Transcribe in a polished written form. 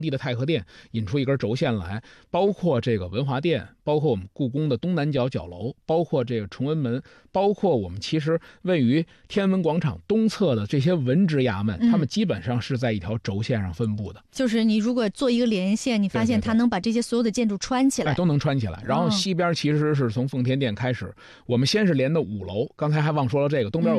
地的太和殿引出一根轴线来，包括这个文华殿，包括我们故宫的东南角角楼，包括这个崇文门，包括我们其实位于天安门广场东侧的这些文职衙门，他们基本上是在一条轴线上分布的。 就是你如果做一个连线，你发现它能把这些所有的建筑穿起来， 都能穿起来。然后西边其实是从奉天殿开始，我们先是连的5楼，刚才还忘说了这个，东边有